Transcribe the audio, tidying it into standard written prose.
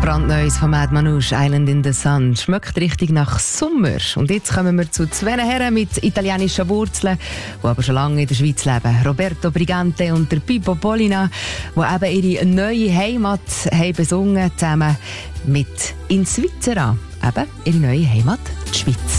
Brandneues von Mad Manouche, Island in the Sun. Schmeckt richtig nach Sommer. Und jetzt kommen wir zu zwei Herren mit italienischen Wurzeln, die aber schon lange in der Schweiz leben. Roberto Brigante und der Pippo Polina, die eben ihre neue Heimat haben besungen, zusammen mit In Svizzera. Eben ihre neue Heimat, die Schweiz.